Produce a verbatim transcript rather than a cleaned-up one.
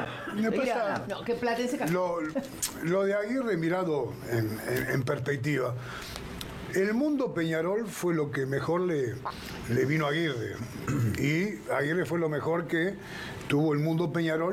Después Diría, a- no, que Platense cayó. Lo, lo de Aguirre mirado en, en- en perspectiva. El mundo Peñarol fue lo que mejor le, le vino a Aguirre. Y Aguirre fue lo mejor que tuvo el mundo Peñarol